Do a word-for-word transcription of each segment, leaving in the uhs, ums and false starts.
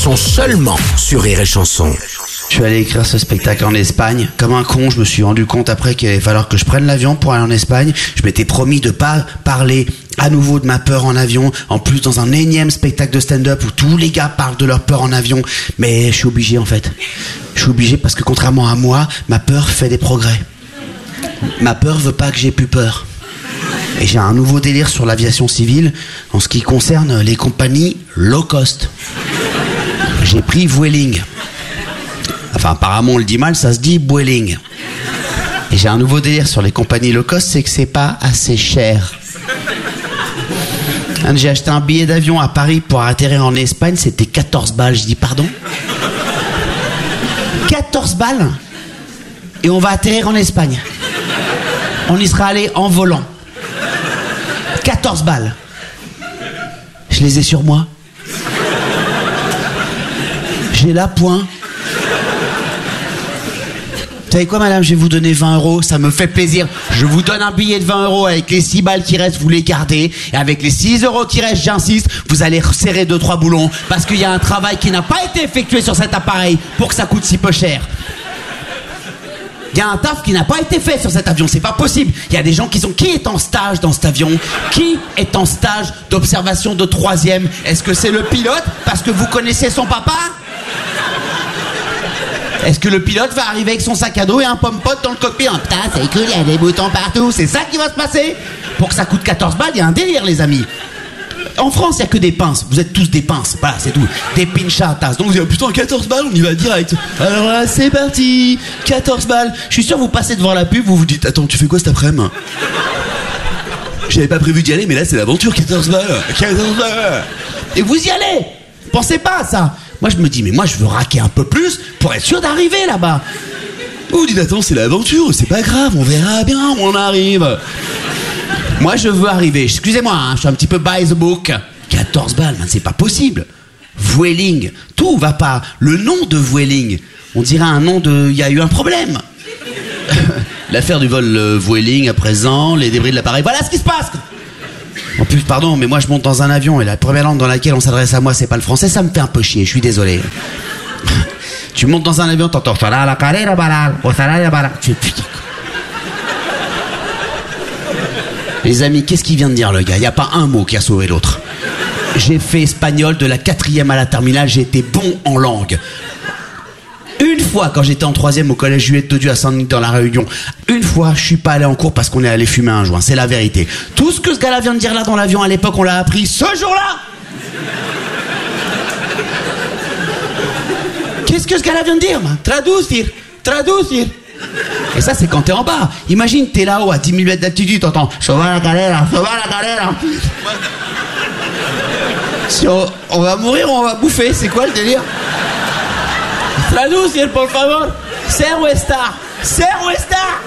sont seulement sur Rire et Chanson. Je suis allé écrire ce spectacle en Espagne. Comme un con, je me suis rendu compte après qu'il allait falloir que je prenne l'avion pour aller en Espagne. Je m'étais promis de pas parler à nouveau de ma peur en avion. En plus, dans un énième spectacle de stand-up où tous les gars parlent de leur peur en avion. Mais je suis obligé, en fait. Je suis obligé parce que contrairement à moi, ma peur fait des progrès. Ma peur veut pas que j'ai plus peur. Et j'ai un nouveau délire sur l'aviation civile en ce qui concerne les compagnies low cost. J'ai pris Vueling. Enfin, apparemment, on le dit mal, ça se dit Vueling. Et j'ai un nouveau délire sur les compagnies low cost, c'est que c'est pas assez cher. J'ai acheté un billet d'avion à Paris pour atterrir en Espagne, c'était quatorze balles. Je dis pardon ? quatorze balles ? Et on va atterrir en Espagne. On y sera allé en volant. quatorze balles. Je les ai sur moi. J'ai la pointe. Vous savez quoi, madame, je vais vous donner vingt euros, ça me fait plaisir. Je vous donne un billet de vingt euros avec les six balles qui restent, vous les gardez. Et avec les six euros qui restent, j'insiste, vous allez resserrer deux trois boulons. Parce qu'il y a un travail qui n'a pas été effectué sur cet appareil pour que ça coûte si peu cher. Il y a un taf qui n'a pas été fait sur cet avion, c'est pas possible. Il y a des gens qui sont... Qui est en stage dans cet avion ? Qui est en stage d'observation de troisième ? Est-ce que c'est le pilote parce que vous connaissez son papa ? Est-ce que le pilote va arriver avec son sac à dos et un pomme-pote dans le cockpit ? Oh, putain, c'est cool, il y a des boutons partout. C'est ça qui va se passer ? Pour que ça coûte quatorze balles, il y a un délire, les amis. En France, il n'y a que des pinces. Vous êtes tous des pinces. Voilà, c'est tout. Des pinchatas. Donc vous dites, oh, putain, quatorze balles, on y va direct. Alors là, c'est parti. quatorze balles. Je suis sûr, vous passez devant la pub, vous vous dites, attends, tu fais quoi cet après-midi ? J'avais pas prévu d'y aller, mais là, c'est l'aventure, quatorze balles. quatorze balles. Et vous y allez. Pensez pas à ça. Moi, je me dis, mais moi, je veux raquer un peu plus pour être sûr d'arriver là-bas. Vous dites, attends, c'est l'aventure, c'est pas grave, on verra bien où on arrive. Moi, je veux arriver. Excusez-moi, hein, je suis un petit peu by the book. quatorze balles, man, c'est pas possible. Vueling, tout va pas. Le nom de Vueling, on dirait un nom de... Il y a eu un problème. L'affaire du vol euh, Vueling à présent, les débris de l'appareil, voilà ce qui se passe. En plus, pardon, mais moi je monte dans un avion et la première langue dans laquelle on s'adresse à moi, c'est pas le français, ça me fait un peu chier, je suis désolé. Tu montes dans un avion, t'entends... Tu fais putain. Les amis, qu'est-ce qu'il vient de dire le gars ? Il n'y a pas un mot qui a sauvé l'autre. J'ai fait espagnol de la quatrième à la terminale, j'ai été bon en langue. Une fois, quand j'étais en troisième au collège Juliette de Dieu à Saint-Denis dans la Réunion, une fois, je suis pas allé en cours parce qu'on est allé fumer un joint, c'est la vérité. Tout ce que ce gars-là vient de dire là dans l'avion, à l'époque, on l'a appris ce jour-là. Qu'est-ce que ce gars-là vient de dire ? Traducir, traducir. Et ça, c'est quand t'es en bas. Imagine, t'es là-haut à dix mille mètres d'altitude, t'entends « Ça va la galère, ça va la galère ». Si on, on va mourir ou on va bouffer, c'est quoi le délire ? Traducir, por favor. Ser ou estar. Ser ou estar.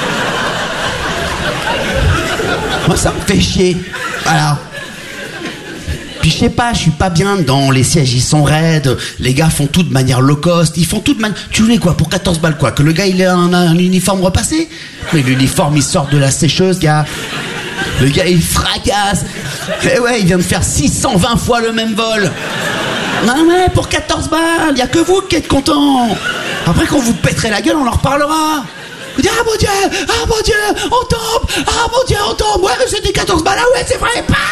Moi, ça me fait chier. Voilà. Puis je sais pas, je suis pas bien dedans, les sièges ils sont raides, les gars font tout de manière low cost, ils font tout de manière... Tu voulais quoi, pour quatorze balles quoi ? Que le gars il ait un, un uniforme repassé ? Mais l'uniforme il sort de la sécheuse, gars. Le gars il fracasse. Et ouais, il vient de faire six cent vingt fois le même vol. Non mais pour quatorze balles, y a que vous qui êtes contents. Après quand vous pèterez la gueule, on en reparlera. Vous dites, ah mon Dieu, ah mon Dieu, on tombe, ah mon Dieu, on tombe. Ouais, mais c'était quatorze balles, ah ouais, c'est vrai, pas.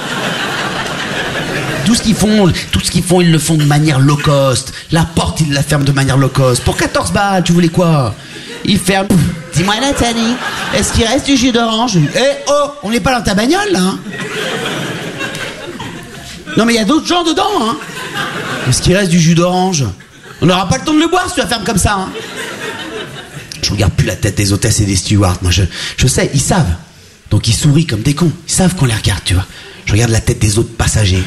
Tout ce qu'ils font, tout ce qu'ils font, ils le font de manière low cost. La porte, ils la ferment de manière low cost. Pour quatorze balles, tu voulais quoi ? Ils ferment. Dis-moi, Nathalie, est-ce qu'il reste du jus d'orange ? Eh oh, on n'est pas dans ta bagnole, là, hein ? Non, mais il y a d'autres gens dedans, hein ? Est-ce qu'il reste du jus d'orange ? On n'aura pas le temps de le boire si tu la fermes comme ça, hein ? Je regarde plus la tête des hôtesses et des stewards. Moi, je, je sais, ils savent. Donc ils sourient comme des cons. Ils savent qu'on les regarde, tu vois. Je regarde la tête des autres passagers.